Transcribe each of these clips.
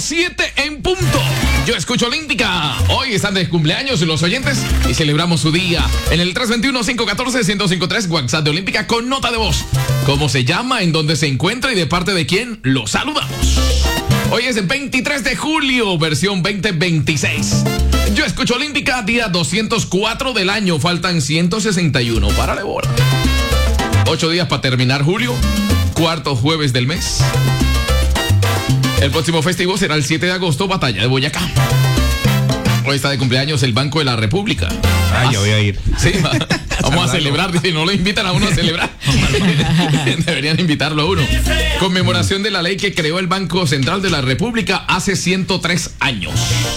7 en punto. Yo escucho Olímpica. Hoy están de cumpleaños los oyentes y celebramos su día en el 321-514-1053 WhatsApp de Olímpica con nota de voz. ¿Cómo se llama? ¿En dónde se encuentra? ¿Y de parte de quién? Lo saludamos. Hoy es el 23 de julio, versión 2026. Yo escucho Olímpica, día 204 del año. Faltan 161. Párale bola. 8 días para terminar julio. Cuarto jueves del mes. El próximo festivo será el 7 de agosto, Batalla de Boyacá. Hoy está de cumpleaños el Banco de la República. Yo voy a ir. Sí, vamos a celebrar. Si no lo invitan a uno a celebrar, deberían invitarlo a uno. Conmemoración de la ley que creó el Banco Central de la República hace 103 años.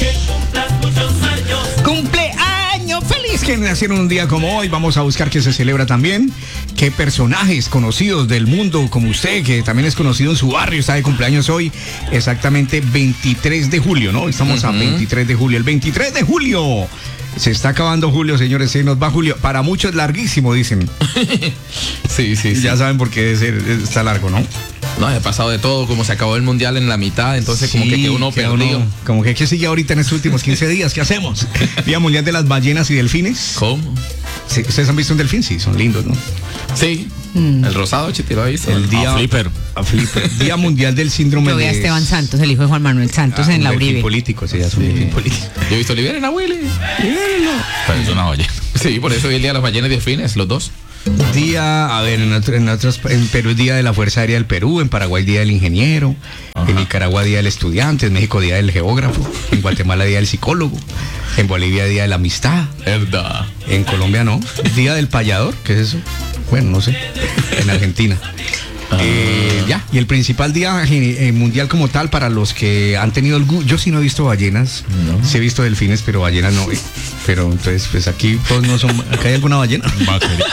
¡Cumpleaños! ¡Feliz que nacieron un día como hoy! Vamos a buscar que se celebra también. ¿Qué personajes conocidos del mundo como usted, que también es conocido en su barrio, está de cumpleaños hoy? Exactamente 23 de julio, ¿no? Estamos a 23 de julio. El 23 de julio. Se está acabando julio, señores. Se nos va julio. Para muchos larguísimo, dicen. Sí. Ya saben por qué está largo, ¿no? No, he pasado de todo, como se acabó el mundial en la mitad, entonces sí, como que uno perdido. Como que sigue ahorita en estos últimos 15 días, ¿qué hacemos? Día Mundial de las Ballenas y Delfines. ¿Cómo? Sí, ¿ustedes han visto un delfín? Sí, son lindos, ¿no? Sí. El rosado, Chiti, lo ha visto. El día Flipper. Día Mundial del síndrome Yo vi a Esteban Santos, el hijo de Juan Manuel Santos, en la Uribe. Político, sí, es un delfín político. Yo he visto Liberen a Willy. Libérenlo. Pero es una ballena. Sí, por eso hoy el día de las ballenas y delfines, los dos. Día, a ver, en Perú es Día de la Fuerza Aérea del Perú, en Paraguay Día del Ingeniero, en Nicaragua Día del Estudiante, en México Día del Geógrafo, en Guatemala Día del Psicólogo, en Bolivia Día de la Amistad. ¿Verdad? En Colombia no. Día del Payador, ¿qué es eso? Bueno, no sé. En Argentina. Ya, y el principal día mundial como tal para los que han tenido yo sí no he visto ballenas, no. Sí he visto delfines, pero ballenas no. Pero entonces, pues aquí todos no son. ¿Acá hay alguna ballena? Vaqueritas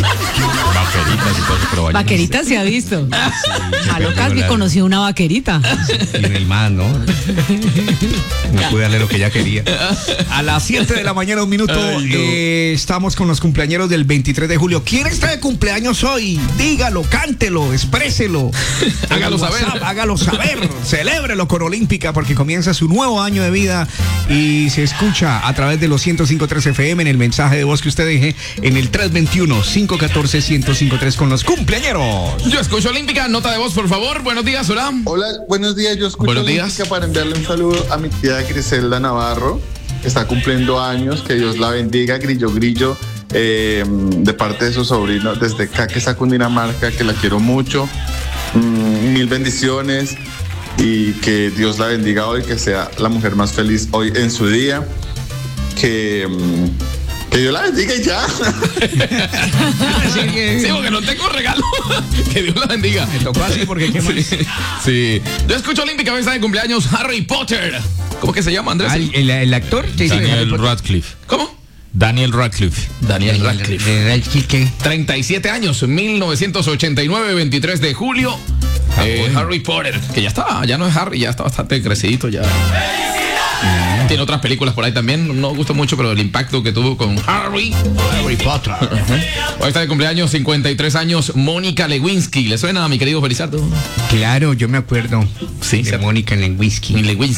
y todo eso, pero ballenas. Vaqueritas se ha visto. Sí, a locas que conocí una vaquerita. Y en el mar, ¿no? No pude darle lo que ella quería. A las 7 de la mañana, un minuto. Estamos con los cumpleañeros del 23 de julio. ¿Quién está de cumpleaños hoy? Dígalo, cántelo, expréselo. Hágalo saber. Hágalo saber. Celébrelo con Olímpica porque comienza su nuevo año de vida y se escucha a través de los 105.3 FM en el mensaje de voz que usted deje en el 321-514-1053 con los cumpleañeros. Yo escucho Olímpica, nota de voz, por favor. Buenos días, hola. Hola, buenos días. Yo escucho Olímpica para enviarle un saludo a mi tía Griselda Navarro, que está cumpliendo años. Que Dios la bendiga, Grillo. De parte de su sobrino desde Caquesa, Cundinamarca, que la quiero mucho. Mil bendiciones y que Dios la bendiga hoy, que sea la mujer más feliz hoy en su día. Que Dios la bendiga y ya. Sí, porque no tengo regalo. Que Dios la bendiga. Me tocó así porque qué más. Sí. Yo escucho Olímpica, hoy está de cumpleaños Harry Potter. ¿Cómo que se llama, Andrés? El actor. Daniel Radcliffe. ¿Cómo? Daniel Radcliffe. Daniel Radcliffe. 37 años, 1989, 23 de julio. Bueno. Harry Potter, que ya no es Harry, ya está bastante crecidito ya. Tiene otras películas por ahí también, no gusta mucho, pero el impacto que tuvo con Harry Potter. Hoy está de cumpleaños, 53 años, Mónica Lewinsky. ¿Le suena a mi querido Felizardo? Claro, yo me acuerdo. Sí, de Mónica Lewinsky,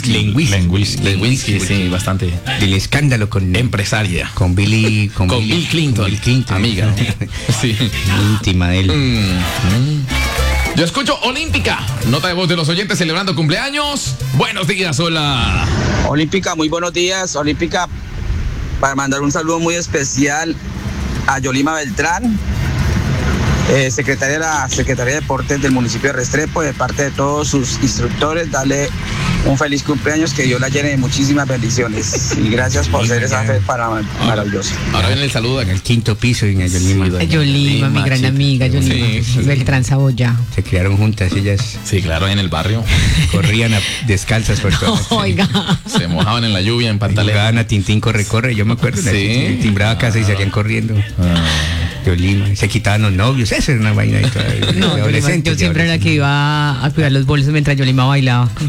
sí, bastante. Del escándalo con empresaria. Con Bill Clinton. Amiga. Sí. Íntima de él. Yo escucho Olímpica, nota de voz de los oyentes celebrando cumpleaños. Buenos días, hola. Olímpica, muy buenos días. Olímpica, para mandar un saludo muy especial a Yolima Beltrán, secretaria de la Secretaría de Deportes del municipio de Restrepo, de parte de todos sus instructores. Dale un feliz cumpleaños, que Dios la llene de muchísimas bendiciones. Y gracias por ser esa fe maravillosa. Ahora viene el saludo en el quinto piso, doña Yolima. Yolima, mi gran amiga, Yolima. Sí. Beltrán Saboya. Se criaron juntas ellas. Sí, claro, en el barrio. Corrían descalzas por todo. Oiga. Se mojaban en la lluvia, en pantalones. Jugaban a Tintín, corre. Yo me acuerdo. Sí. Timbraba casa y salían corriendo. Yolima. Se quitaban los novios. Esa era una vaina. No, yo siempre era la que iba a cuidar los bolsos mientras Yolima bailaba.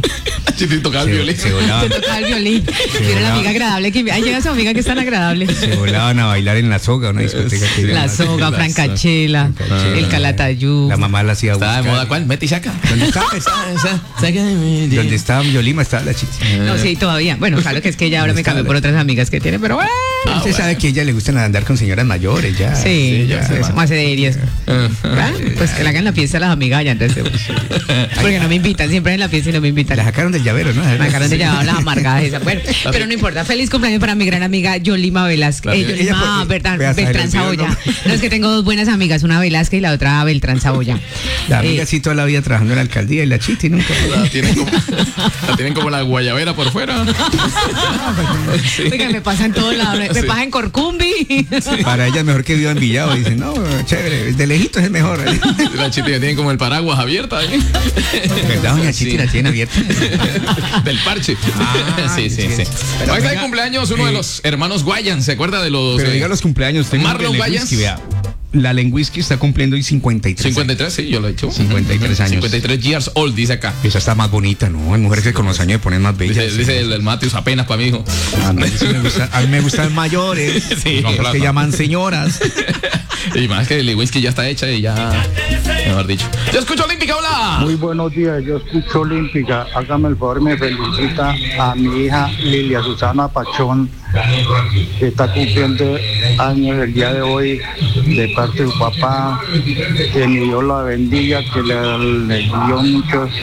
Chiti tocaba el violín. Se volaban, Te tocaba el violín. Tiene una amiga agradable que... Ay, llega su amiga que es tan agradable. se volaban a bailar en la soga, una discoteca que La soga, Francachela, el Calatayú. La mamá la hacía ¿Estaba de buscar. moda cuál? Meti Chaca. ¿Dónde estaba? Donde estaba Yolima estaba la Chiti. No, sí, todavía. Bueno, claro que es que ella ahora me cambió por otras amigas que tiene, pero bueno. Usted sabe que a ella le gustan andar con señoras mayores ya. Sí, ya. eso más serias. ¿Ah? Pues que le hagan la fiesta a las amigas allá antes de... Porque no me invitan, siempre en la fiesta y no me invitan. La sacaron del llavero, ¿no? Me sacaron de llamar las amargadas esas. Bueno, pero no importa. Feliz cumpleaños para mi gran amiga Yolima Velázquez. Yolima Beltrán Saboya. No, es que tengo dos buenas amigas, una Velázquez y la otra Beltrán Saboya. La amiga sí toda la vida trabajando en la alcaldía y la Chiti nunca. La tienen como la guayabera por fuera. Sí. Oiga, me pasa en todos lados. Me pasa en Corcumbi. Para ella es mejor que viva en Villado. Dicen, no, chévere, de lejitos es mejor. La Chiti tiene como el paraguas abierta ahí. ¿Verdad, doña Chiti la tiene abierta? Del parche. Sí. Pero Hoy está de venga, cumpleaños uno de los hermanos Guayan. ¿Se acuerda de los Pero diga los cumpleaños. Tengo Marlon de Wayans? Lewinsky, vea. La Lewinsky está cumpliendo hoy 53. 53, sí, yo lo he hecho. 53 años. 53 years old, dice acá. Esa está más bonita, ¿no? Hay mujeres que con los años se ponen más bellas. Dice el Matius apenas para mi hijo. A mí me gustan mayores. Sí. Los que llaman señoras. Y más que Lewinsky ya está hecha y ya, mejor dicho. Yo escucho Olímpica, hola. Muy buenos días, yo escucho Olímpica. Hágame el favor, me felicita a mi hija Lilia Susana Pachón, que está cumpliendo años el día de hoy, de parte de su papá. Que mi Dios la bendiga, que le dio muchas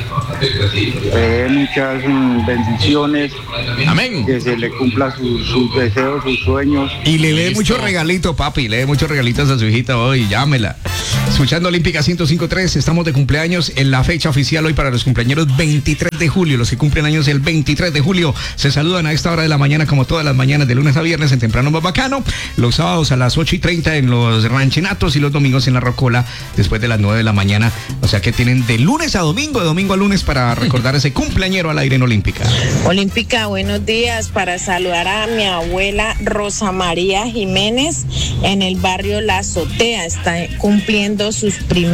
bendiciones. Amén. Que se le cumpla sus deseos, sus sueños. Y le dé Listo. muchos regalitos, papi. Le dé muchos regalitos a su hijita hoy. Llámela. Escuchando Olímpica 105.3. Estamos de cumpleaños en la fecha oficial hoy para los cumpleaños 23 de julio. Los que cumplen años el 23 de julio se saludan a esta hora de la mañana, como todas las mañanas, de lunes a viernes en Temprano Más Bacano. Los sábados a las 8:30 en los ranchenatos y los domingos en la Rocola después de las 9 de la mañana. O sea que tienen de lunes a domingo, de domingo a lunes para recordar ese cumpleañero al aire en Olímpica. Olímpica, buenos días, para saludar a mi abuela Rosa María Jiménez en el barrio La Azotea. Está cumpliendo sus primeros